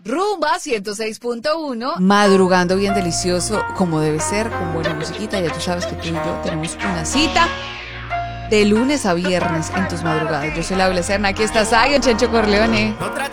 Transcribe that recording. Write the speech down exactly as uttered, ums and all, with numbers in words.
Rumba ciento seis punto uno. Madrugando bien delicioso, como debe ser, con buena musiquita. Ya tú sabes que tú y yo tenemos una cita de lunes a viernes en tus madrugadas. Yo soy Laura Serna, aquí está Zion, Chencho Corleone.